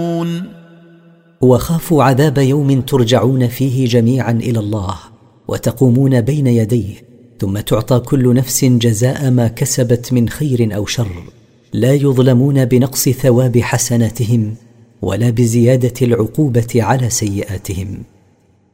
وخافوا عذاب يوم ترجعون فيه جميعا إلى الله وتقومون بين يديه، ثم تعطى كل نفس جزاء ما كسبت من خير أو شر، لا يظلمون بنقص ثواب حسناتهم ولا بزيادة العقوبة على سيئاتهم.